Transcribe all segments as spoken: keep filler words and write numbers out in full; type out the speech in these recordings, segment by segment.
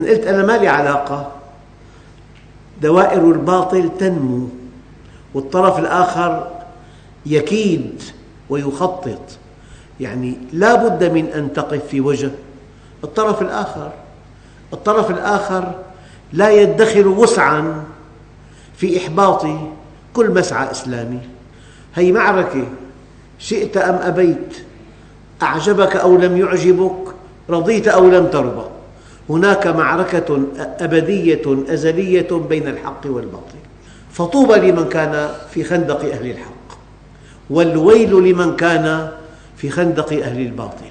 قلت أنا ما لي علاقة. دوائر الباطل تنمو والطرف الآخر يكيد ويخطط، يعني لا بد من أن تقف في وجه الطرف الآخر. الطرف الآخر لا يدخر وسعاً في إحباط كل مسعى إسلامي. هي معركة، شئت أم أبيت، أعجبك أو لم يعجبك، رضيت أو لم ترضى، هناك معركة أبدية أزلية بين الحق والباطل. فطوبى لمن كان في خندق أهل الحق، والويل لمن كان في خندق أهل الباطل.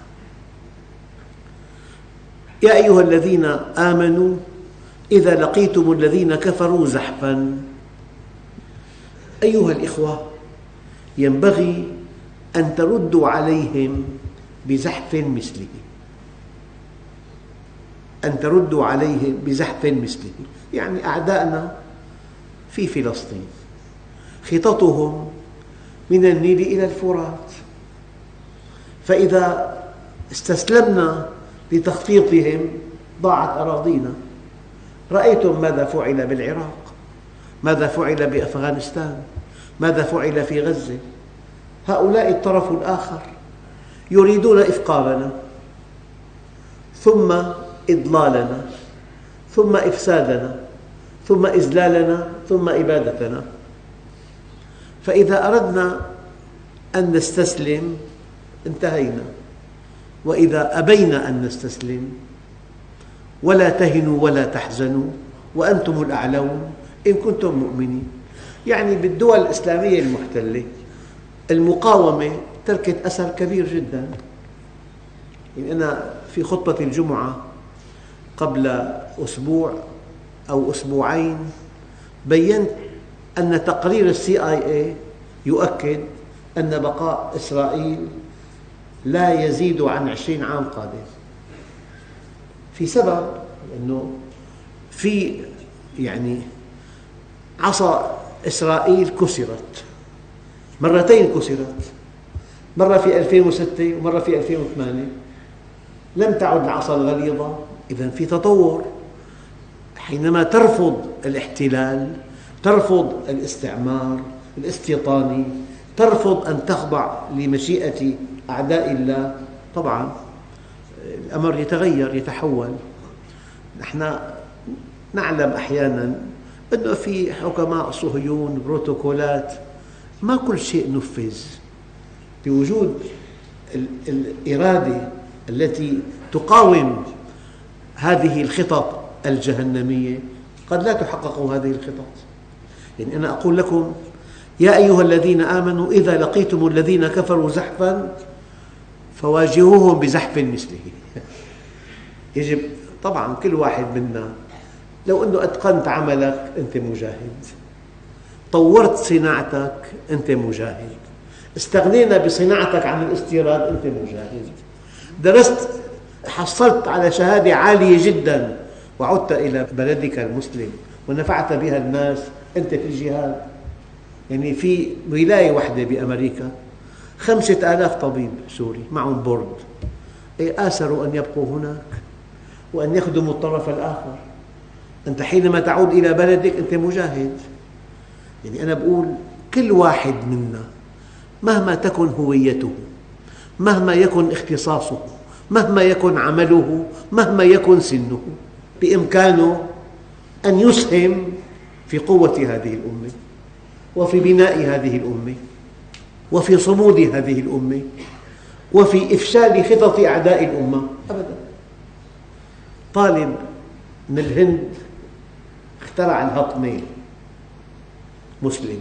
يا أيها الذين آمنوا إذا لقيتم الذين كفروا زحفاً. أيها الإخوة، ينبغي أن تردوا عليهم بزحف مثله، أن تردوا عليهم بزحف مثله. يعني أعداءنا في فلسطين خططهم من النيل إلى الفرات، فإذا استسلمنا لتخطيطهم ضاعت أراضينا. رأيتم ماذا فعل بالعراق، ماذا فعل بأفغانستان، ماذا فعل في غزة. هؤلاء الطرف الآخر يريدون إفقارنا، ثم إضلالنا، ثم إفسادنا، ثم إذلالنا، ثم إبادتنا. فإذا أردنا أن نستسلم انتهينا، وإذا أبينا أن نستسلم ولا تهنوا ولا تحزنوا وأنتم الأعلون إن كنتم مؤمنين. يعني بالدول الإسلامية المحتلة المقاومة تركت أثر كبير جداً. يعني أنا في خطبة الجمعة قبل أسبوع أو أسبوعين بيّنت أن تقرير السي آي إيه يؤكد أن بقاء إسرائيل لا يزيد عن عشرين عام قادم. في سبب، أنه في يعني عصا إسرائيل كسرت مرتين، كسرت مرة في ألفين وستة ومرة في ألفين وثمانية، لم تعد العصا الغليظة. إذن في تطور. حينما ترفض الاحتلال، ترفض الاستعمار الاستيطاني، ترفض أن تخضع لمشيئة أعداء الله، طبعاً الأمر يتغير يتحول. نحن نعلم أحياناً أنه في حكماء صهيون بروتوكولات، ما كل شيء نفذ. بوجود الإرادة التي تقاوم هذه الخطط الجهنمية قد لا تحقق هذه الخطط. يعني أنا أقول لكم يا أيها الذين آمنوا إذا لقيتم الذين كفروا زحفاً فواجهوهم بزحف مثله. يجب طبعاً كل واحد منا لو أنه أتقنت عملك أنت مجاهد، طورت صناعتك أنت مجاهد، استغنينا بصناعتك عن الاستيراد أنت مجاهد، درست حصلت على شهادة عالية جداً وعدت إلى بلدك المسلم ونفعت بها الناس أنت في الجهاد. يعني في ولاية واحدة بأمريكا خمسة آلاف طبيب سوري معهم بورد، آثروا أن يبقوا هناك وأن يخدموا الطرف الآخر. أنت حينما تعود إلى بلدك أنت مجاهد. يعني أنا بقول كل واحد منا مهما تكن هويته، مهما يكن اختصاصه، مهما يكن عمله، مهما يكن سنه، بإمكانه أن يسهم في قوة هذه الأمة وفي بناء هذه الأمة وفي صمود هذه الأمة وفي إفشال خطط أعداء الأمة. أبداً. طالب من الهند اخترع الهوتميل، مسلم،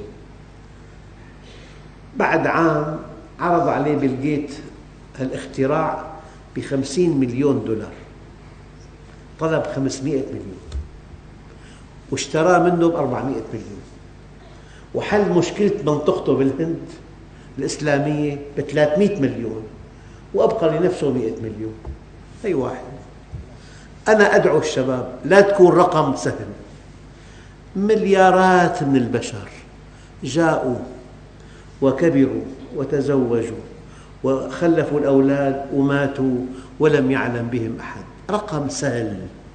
بعد عام عرض عليه بيل جيت الاختراع بخمسين مليون دولار، طلب خمسمئة مليون واشتراه منه بأربعمئة مليون، وحل مشكلة منطقته بالهند الإسلامية بثلاثمئة مليون، وأبقى لنفسه مئة مليون. أي واحد. أنا أدعو الشباب لا تكون رقم سهل. مليارات من البشر جاءوا وكبروا وتزوجوا وخلفوا الأولاد وماتوا ولم يعلم بهم أحد. رقم سهل.